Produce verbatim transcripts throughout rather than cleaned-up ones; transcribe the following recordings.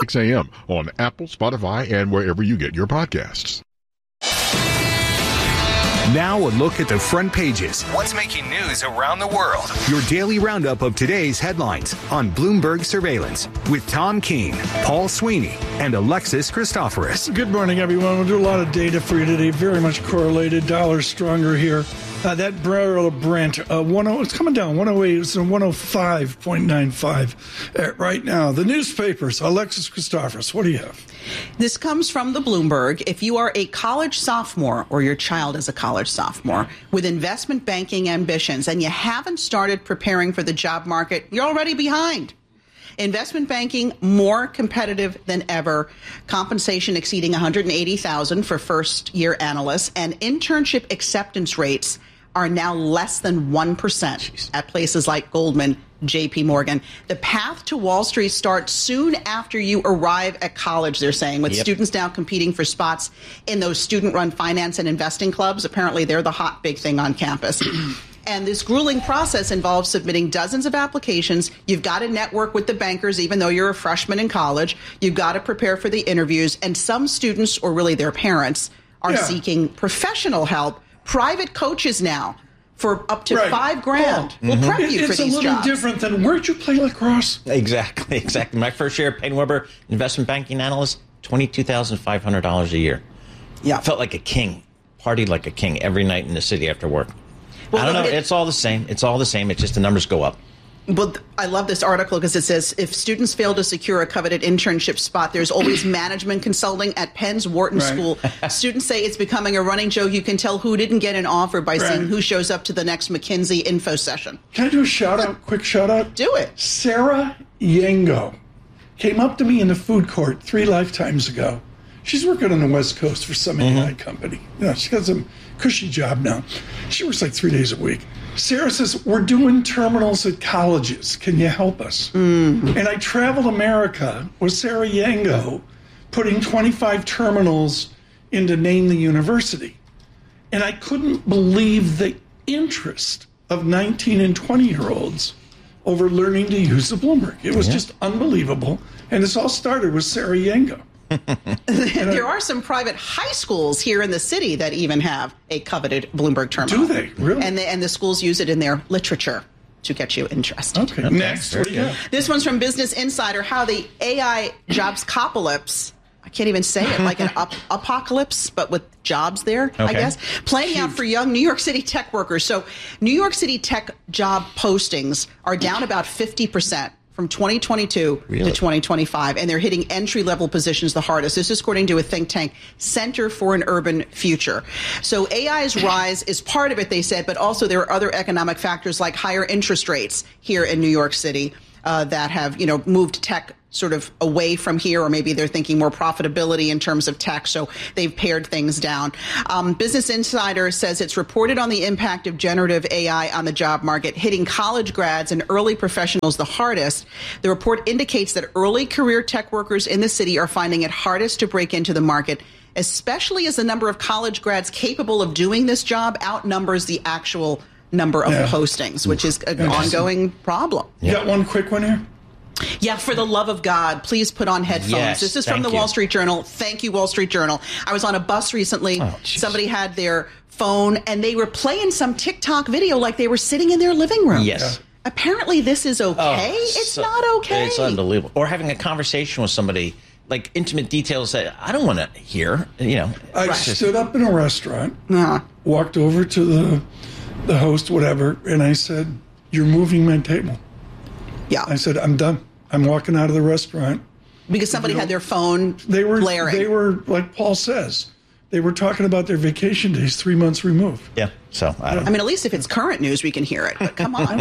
six a.m. on Apple, Spotify, and wherever you get your podcasts. Now a look at the front pages. What's making news around the world? Your daily roundup of today's headlines on Bloomberg Surveillance with Tom Keene, Paul Sweeney, and Alexis Christoforous. Good morning, everyone. We'll do a lot of data for you today. Very much correlated. Dollar stronger here. Uh, that barrel of Brent, uh, ten, it's coming down. one oh eight, it's one oh five point nine five uh, right now. The newspapers, Alexis Christoforous, what do you have? This comes from the Bloomberg. If you are a college sophomore or your child is a college sophomore with investment banking ambitions and you haven't started preparing for the job market, you're already behind. Investment banking more competitive than ever. Compensation exceeding one hundred eighty thousand dollars for first-year analysts, and internship acceptance rates are now less than one percent Jeez. At places like Goldman, J P Morgan. The path to Wall Street starts soon after you arrive at college, they're saying, with yep. students now competing for spots in those student-run finance and investing clubs. Apparently, they're the hot big thing on campus. And this grueling process involves submitting dozens of applications. You've got to network with the bankers, even though you're a freshman in college. You've got to prepare for the interviews. And some students, or really their parents, are yeah. seeking professional help. Private coaches now for up to right. five grand oh. will prep mm-hmm. you it's for these jobs. It's a little different than, where'd you play lacrosse? Exactly, exactly. My first year at Payne Weber, investment banking analyst, twenty-two thousand five hundred dollars a year. Yeah. Felt like a king. Partied like a king every night in the city after work. Well, I don't know. It, it's all the same. It's all the same. It's just the numbers go up. But I love this article because it says if students fail to secure a coveted internship spot, there's always management consulting at Penn's Wharton right. School. Students say it's becoming a running joke. You can tell who didn't get an offer by right. seeing who shows up to the next McKinsey info session. Can I do a shout out? Quick shout out? Do it. Sarah Yengo came up to me in the food court three lifetimes ago. She's working on the West Coast for some mm-hmm. A I company. You know, she's got some cushy job now. She works like three days a week. Sarah says, we're doing terminals at colleges. Can you help us? Mm-hmm. And I traveled America with Sarah Yengo, putting twenty-five terminals into Name the University. And I couldn't believe the interest of nineteen and twenty-year-olds over learning to use the Bloomberg. It was yeah. just unbelievable. And this all started with Sarah Yengo. There are some private high schools here in the city that even have a coveted Bloomberg terminal. Do they? Really? And, they, and the schools use it in their literature to get you interested. Okay, okay. Next. What do you have? This one's from Business Insider, how the A I jobs copocalypse, I can't even say it, like an up, apocalypse, but with jobs there, okay. I guess, playing Cute. out for young New York City tech workers. So New York City tech job postings are down about fifty percent. From twenty twenty-two really? to twenty twenty-five, and they're hitting entry-level positions the hardest. This is according to a think tank, Center for an Urban Future. So A I's rise is part of it, they said, but also there are other economic factors like higher interest rates here in New York City uh, that have, you know, moved tech sort of away from here, or maybe they're thinking more profitability in terms of tech, so they've pared things down. Um, Business Insider says it's reported on the impact of generative A I on the job market, hitting college grads and early professionals the hardest. The report indicates that early career tech workers in the city are finding it hardest to break into the market, especially as the number of college grads capable of doing this job outnumbers the actual number of yeah. postings, which is an ongoing problem. You got one quick one here? Yeah, for the love of God, please put on headphones. Yes, this is from the you. Wall Street Journal. Thank you, Wall Street Journal. I was on a bus recently. Oh, somebody had their phone, and they were playing some TikTok video like they were sitting in their living room. Yes. Yeah. Apparently, this is okay. Oh, it's so, not okay. It's unbelievable. Or having a conversation with somebody, like intimate details that I don't want to hear. You know, I right. stood up in a restaurant, uh-huh. walked over to the the host, whatever, and I said, "You're moving my table." Yeah. I said, I'm done. I'm walking out of the restaurant. Because somebody had their phone they were, blaring. They were, like Paul says, they were talking about their vacation days three months removed. Yeah. So, I don't I mean, at least if it's current news, we can hear it. But come on.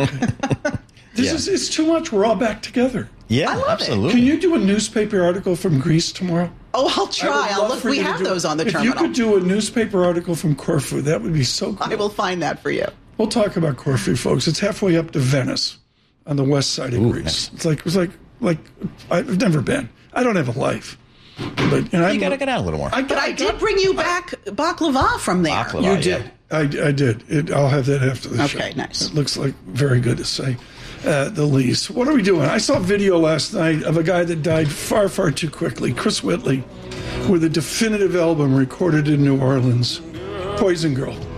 this yeah. is it's too much. We're all back together. Yeah, I love absolutely. It. Can you do a newspaper article from Greece tomorrow? Oh, I'll try. I'll look. We have those on the if terminal. If you could do a newspaper article from Corfu, that would be so cool. I will find that for you. We'll talk about Corfu, folks. It's halfway up to Venice. On the west side of Ooh, Greece. Nice. It's like, it's like, like, I've never been. I don't have a life. But, you know, you got to get out a little more. I, but I, I did got, bring you back I, baklava from there. Baklava, you did. Yeah. I, I did. It, I'll have that after the okay, show. Okay, nice. It looks like very good to say. at the least. What are we doing? I saw a video last night of a guy that died far, far too quickly, Chris Whitley, with a definitive album recorded in New Orleans, Poison Girl.